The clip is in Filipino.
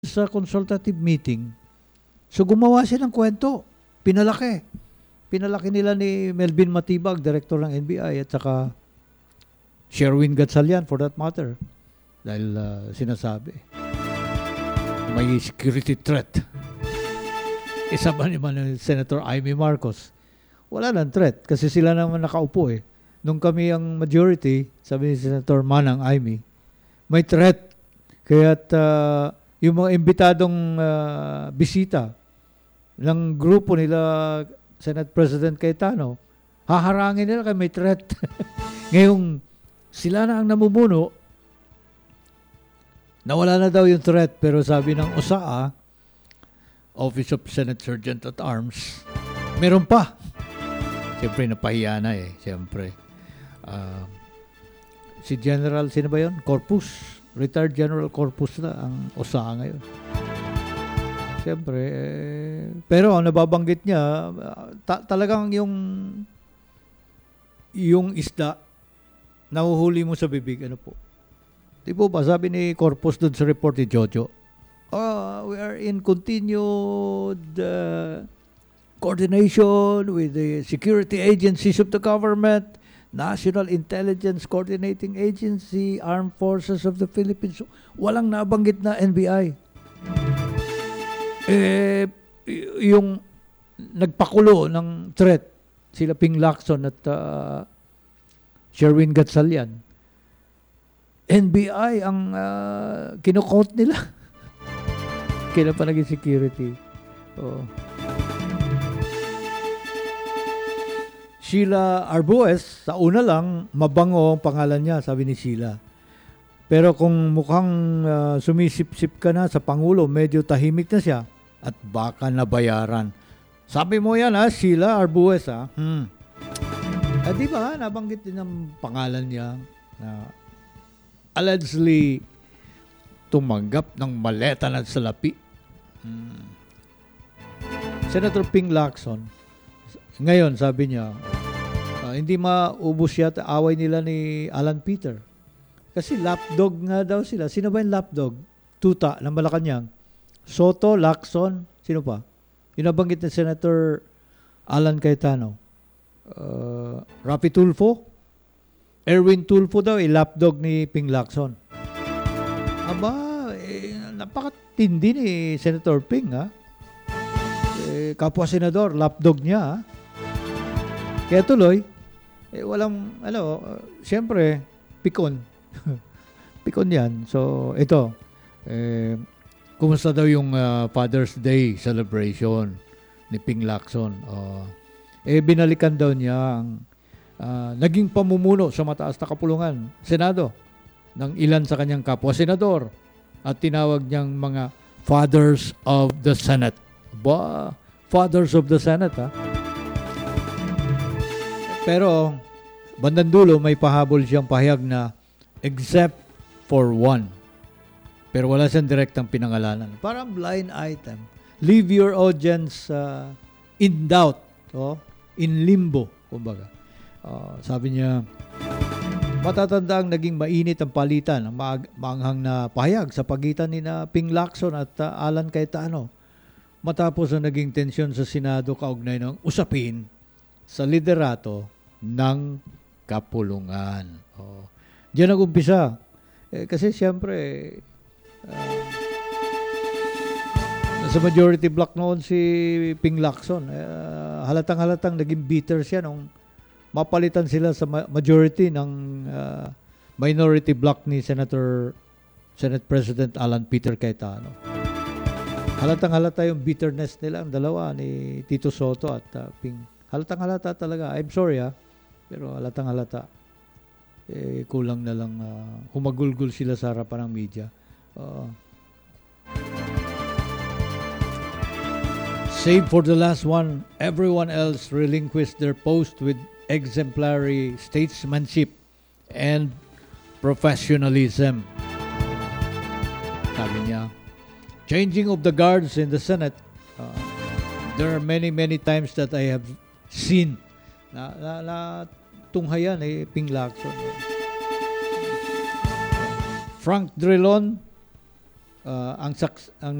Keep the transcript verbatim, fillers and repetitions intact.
sa consultative meeting, so gumawa siya ng kwento. Pinalaki. Pinalaki nila ni Melvin Matibag, director ng N B I, at saka Sherwin Gatchalian for that matter. Dahil uh, sinasabi, may security threat. Isa ba naman ni Senator Amy Marcos? Wala nang threat kasi sila naman nakaupo eh. Nung kami ang majority, sabi ni Senator Manang Amy, may threat. Kaya't uh, yung mga imbitadong uh, bisita ng grupo nila Senate President Cayetano, haharangin nila kay may threat. Ngayong sila na ang namumuno, nawala na daw yung threat, pero sabi ng O S A A, Office of Senate Sergeant at Arms, meron pa. Siyempre napahiya na eh, siyempre. Uh, si General, sino ba yun? Corpus. Retired General Corpus na ang O S A A ngayon. Siyempre, eh, pero ang nababanggit niya, ta- talagang yung yung isda, nahuhuli mo sa bibig, ano po. Di po ba, sabi ni Corpus doon sa report ni Jojo, uh, we are in continued uh, coordination with the security agencies of the government, National Intelligence Coordinating Agency, Armed Forces of the Philippines. Walang nabanggit na N B I. Eh, yung nagpakulo ng threat, sila Ping Lacson at uh, Sherwin Gatchalian, N B I ang uh, kinukot nila. Kailan pa naging security. Oh. Sheila Arbues, sa una lang, mabango ang pangalan niya, sabi ni Sheila. Pero kung mukhang uh, sumisip-sip ka na sa Pangulo, medyo tahimik na siya at baka nabayaran. Sabi mo yan ha, Sheila Arbues ha. Hmm. At di ba, nabanggit din ang pangalan niya na allegedly tumanggap ng maleta ng salapi. Hmm. Senator Ping Lacson, ngayon sabi niya, uh, hindi maubos yata away nila ni Alan Peter. Kasi lapdog nga daw sila. Sino ba yung lapdog? Tuta ng Malacanang. Soto, Lacson, sino pa? Yung nabanggit ni Senator Alan Cayetano. Uh, Rapi Tulfo? Erwin Tulfo daw, eh, lapdog ni Ping Lacson. Aba, eh, napakatindi ni Senator Ping, ha? Eh, kapwa senador, lapdog niya, ha? Kaya tuloy, eh, walang, ano, uh, siyempre, pikon. Pikon yan. So, ito, eh, kumusta daw yung uh, Father's Day celebration ni Ping Lacson? Uh, eh, binalikan daw niya ang uh, naging pamumuno sa mataas na kapulungan, Senado, ng ilan sa kanyang kapwa senador at tinawag niyang mga Fathers of the Senate. Ba, Fathers of the Senate, ha? Pero, bandang dulo, may pahabol siyang pahayag na except for one. Pero wala siyang direktang pinangalanan. Parang blind item. Leave your audience uh, in doubt. Oh? In limbo, kumbaga. Uh, sabi niya, matatanda ang naging mainit ang palitan ng maag- maanghang na pahayag sa pagitan ni na Ping Lacson at uh, Alan Cayetano matapos ang naging tensyon sa Senado kaugnay ng usapin sa liderato ng kapulungan. Oh. Diyan nag-umpisa. Eh, kasi siyempre, uh, nasa majority block noon si Ping Lacson. Uh, halatang-halatang naging bitter siya nung mapalitan sila sa ma- majority ng uh, minority block ni Senator Senate President Alan Peter Cayetano. Halatang-halata yung bitterness nila, ang dalawa ni Tito Soto at uh, Ping. Halatang-halata talaga. I'm sorry ha, pero halatang-halata. Eh, kulang na lang uh, humagulgul sila sa harapan ng media. Uh, save for the last one, everyone else relinquished their post with exemplary statesmanship and professionalism. Sabi niya, changing of the guards in the Senate, uh, there are many, many times that I have seen na, na, na tunghayan eh, Ping Lacson. Frank Drilon, ah, ang saks ang